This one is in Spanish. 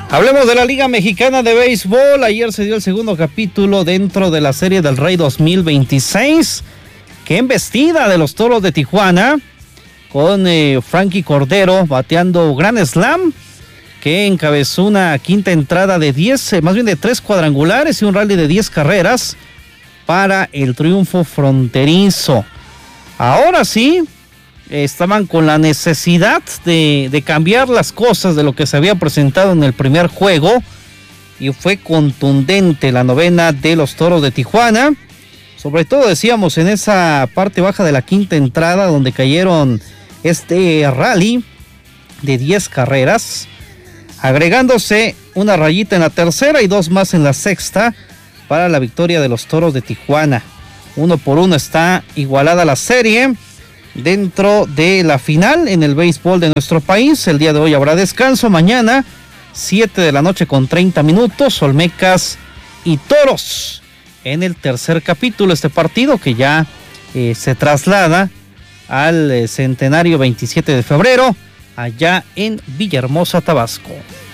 Hablemos de la Liga Mexicana de Béisbol. Ayer se dio el segundo capítulo dentro de la Serie del Rey 2026. Qué embestida de los Toros de Tijuana, con Frankie Cordero bateando Grand Slam, que encabezó una quinta entrada de 3 cuadrangulares y un rally de 10 carreras para el triunfo fronterizo. Ahora sí, estaban con la necesidad de cambiar las cosas de lo que se había presentado en el primer juego, y fue contundente la novena de los Toros de Tijuana, sobre todo decíamos en esa parte baja de la quinta entrada donde cayeron este rally de 10 carreras, agregándose una rayita en la tercera y 2 más en la sexta para la victoria de los Toros de Tijuana. 1-1 está igualada la serie dentro de la final en el béisbol de nuestro país. El día de hoy habrá descanso. Mañana 7:30 p.m, Olmecas y Toros en el tercer capítulo. Este partido que ya se traslada al centenario 27 de febrero allá en Villahermosa, Tabasco.